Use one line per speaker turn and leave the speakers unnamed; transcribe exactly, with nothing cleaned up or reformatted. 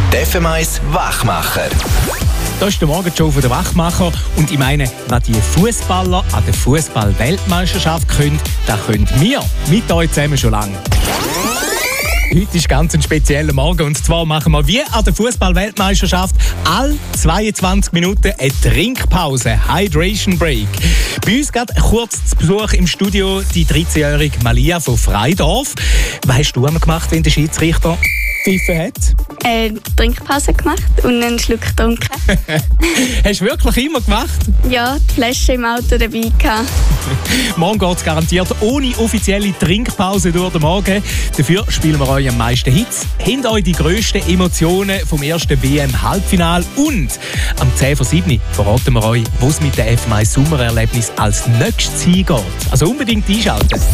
Die F M eins Wachmacher.
Das ist der Morgenshow von der Wachmacher. Und ich meine, was die Fußballer an der Fußball-Weltmeisterschaft können, das können wir mit euch zusammen schon lange. Heute ist ganz ein spezieller Morgen, und zwar machen wir wie an der Fußball-Weltmeisterschaft alle zweiundzwanzig Minuten eine Trinkpause, Hydration Break. Bei uns geht kurz zu Besuch im Studio die dreizehnjährige Malia von Freidorf. Was hast du einmal gemacht, wenn der Schiedsrichter pfiffen hat?
Äh, Trinkpause gemacht und einen Schluck getrunken.
Hast du wirklich immer gemacht?
Ja, die Flasche im Auto dabei gehabt.
Morgen geht es garantiert ohne offizielle Trinkpause durch den Morgen. Dafür spielen wir euch am meisten Hits, habt euch die grössten Emotionen vom ersten W M-Halbfinale und am zehn vor sieben verraten wir euch, wo es mit der F M eins Sommererlebnis als nächstes hingeht. Also unbedingt einschalten.